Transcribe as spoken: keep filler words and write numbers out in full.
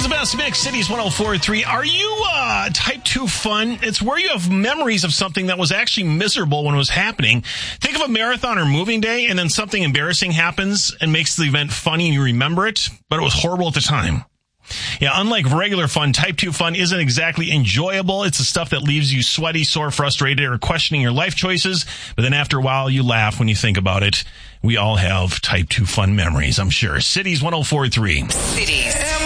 the best mix, Cities one oh four point three. Are you uh, type two fun? It's where you have memories of something that was actually miserable when it was happening. Think of a marathon or moving day, and then something embarrassing happens and makes the event funny and you remember it, but it was horrible at the time. Yeah, unlike regular fun, type two fun isn't exactly enjoyable. It's the stuff that leaves you sweaty, sore, frustrated, or questioning your life choices. But then after a while, you laugh when you think about it. We all have type two fun memories, I'm sure. Cities one oh four point three. Cities.